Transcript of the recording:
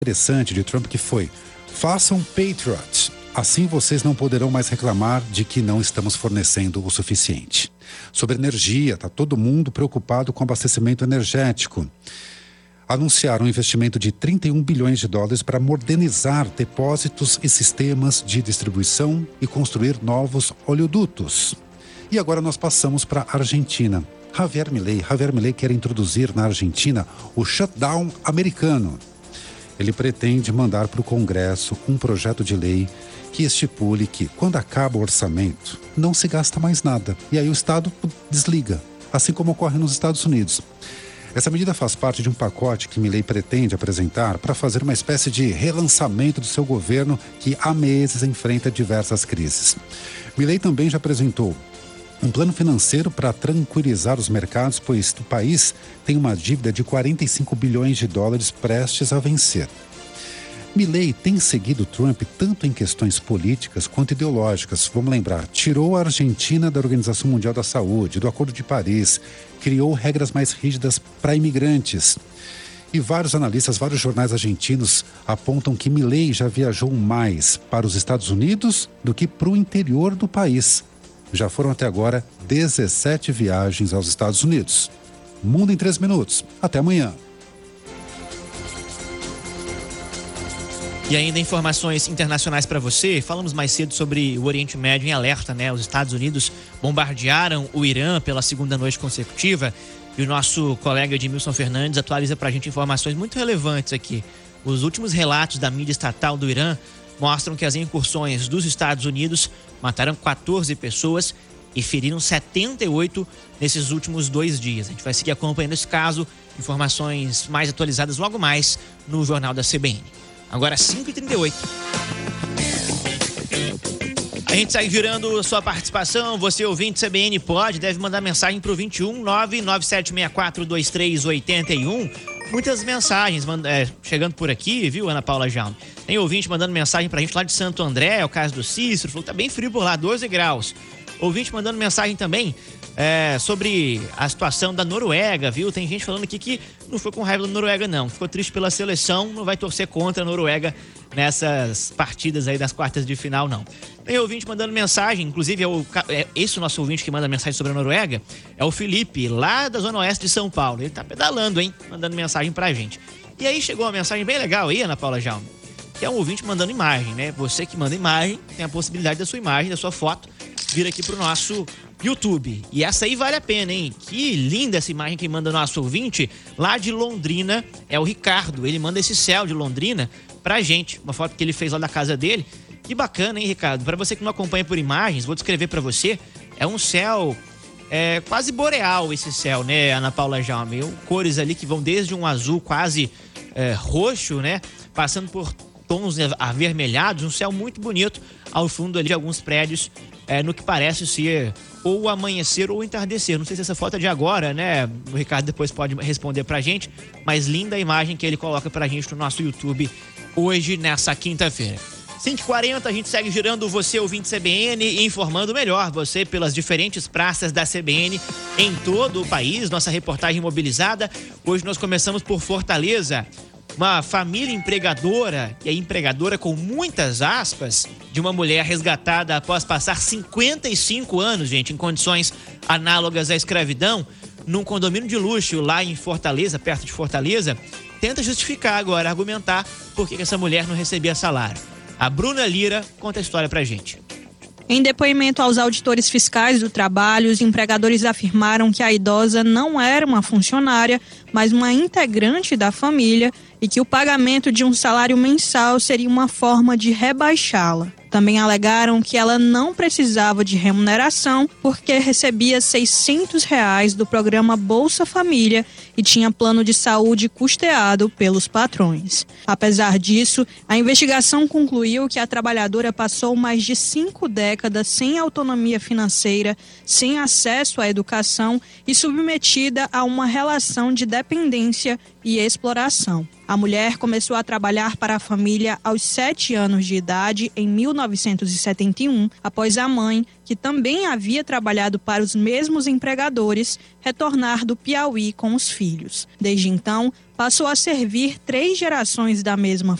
interessante de Trump que foi: façam Patriot, assim vocês não poderão mais reclamar de que não estamos fornecendo o suficiente. Sobre energia, está todo mundo preocupado com abastecimento energético. Anunciaram um investimento de 31 bilhões de dólares para modernizar depósitos e sistemas de distribuição e construir novos oleodutos. E agora nós passamos para a Argentina. Javier Milei quer introduzir na Argentina o shutdown americano. Ele pretende mandar para o Congresso um projeto de lei que estipule que, quando acaba o orçamento, não se gasta mais nada. E aí o Estado desliga, assim como ocorre nos Estados Unidos. Essa medida faz parte de um pacote que Milei pretende apresentar para fazer uma espécie de relançamento do seu governo que há meses enfrenta diversas crises. Milei também já apresentou um plano financeiro para tranquilizar os mercados, pois o país tem uma dívida de 45 bilhões de dólares prestes a vencer. Milei tem seguido Trump tanto em questões políticas quanto ideológicas. Vamos lembrar, tirou a Argentina da Organização Mundial da Saúde, do Acordo de Paris, criou regras mais rígidas para imigrantes. E vários analistas, vários jornais argentinos apontam que Milei já viajou mais para os Estados Unidos do que para o interior do país. Já foram até agora 17 viagens aos Estados Unidos. Mundo em 3 minutos. Até amanhã. E ainda informações internacionais para você. Falamos mais cedo sobre o Oriente Médio em alerta, né? Os Estados Unidos bombardearam o Irã pela segunda noite consecutiva. E o nosso colega Edmilson Fernandes atualiza para a gente informações muito relevantes aqui. Os últimos relatos da mídia estatal do Irã mostram que as incursões dos Estados Unidos mataram 14 pessoas e feriram 78 nesses últimos 2 dias. A gente vai seguir acompanhando esse caso, informações mais atualizadas logo mais no Jornal da CBN. Agora 5h38. A gente segue girando a sua participação. Você, ouvinte CBN, deve mandar mensagem para o 21 99764 2381. Muitas mensagens chegando por aqui, viu, Ana Paula Jaume? Tem ouvinte mandando mensagem pra gente lá de Santo André, é o caso do Cícero, falou que tá bem frio por lá, 12 graus. Ouvinte mandando mensagem também sobre a situação da Noruega, viu? Tem gente falando aqui que não foi com raiva da Noruega, não. Ficou triste pela seleção, não vai torcer contra a Noruega nessas partidas aí das quartas de final, não. Tem ouvinte mandando mensagem, inclusive esse nosso ouvinte que manda mensagem sobre a Noruega é o Felipe, lá da Zona Oeste de São Paulo. Ele tá pedalando, hein? Mandando mensagem pra gente. E aí chegou uma mensagem bem legal aí, Ana Paula Jaume, que é um ouvinte mandando imagem, né? Você que manda imagem, tem a possibilidade da sua imagem, da sua foto, vir aqui pro nosso YouTube. E essa aí vale a pena, hein? Que linda essa imagem que manda nosso ouvinte lá de Londrina, é o Ricardo. Ele manda esse céu de Londrina pra gente, uma foto que ele fez lá da casa dele. Que bacana, hein, Ricardo? Para você que não acompanha por imagens, vou descrever para você. É um céu quase boreal esse céu, né, Ana Paula Jaume? Cores ali que vão desde um azul quase roxo, né? Passando por tons avermelhados, um céu muito bonito ao fundo ali de alguns prédios, no que parece ser ou amanhecer ou entardecer. Não sei se essa foto é de agora, né? O Ricardo depois pode responder pra gente, mas linda a imagem que ele coloca pra gente no nosso YouTube hoje, nessa quinta-feira. 5h40, a gente segue girando você, ouvinte CBN, e informando melhor você pelas diferentes praças da CBN em todo o país. Nossa reportagem mobilizada. Hoje nós começamos por Fortaleza. Uma família empregadora, e a empregadora com muitas aspas, de uma mulher resgatada após passar 55 anos, gente, em condições análogas à escravidão, num condomínio de luxo lá em Fortaleza, perto de Fortaleza, tenta justificar agora, argumentar por que essa mulher não recebia salário. A Bruna Lira conta a história pra gente. Em depoimento aos auditores fiscais do trabalho, os empregadores afirmaram que a idosa não era uma funcionária, mas uma integrante da família e que o pagamento de um salário mensal seria uma forma de rebaixá-la. Também alegaram que ela não precisava de remuneração porque recebia R$600 do programa Bolsa Família e tinha plano de saúde custeado pelos patrões. Apesar disso, a investigação concluiu que a trabalhadora passou mais de 5 décadas sem autonomia financeira, sem acesso à educação e submetida a uma relação de dependência e exploração. A mulher começou a trabalhar para a família aos 7 anos de idade, em 1971, após a mãe, que que também havia trabalhado para os mesmos empregadores, retornar do Piauí com os filhos. Desde então, passou a servir 3 gerações da mesma